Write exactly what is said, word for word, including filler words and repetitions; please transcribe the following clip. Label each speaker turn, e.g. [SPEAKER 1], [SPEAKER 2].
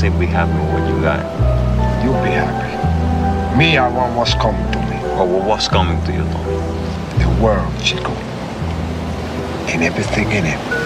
[SPEAKER 1] say be happy with what you got.
[SPEAKER 2] You'll be happy. Me, I want what's coming to me.
[SPEAKER 1] Oh, well, what's coming to you, Tony?
[SPEAKER 2] The world, Chico. And everything in it.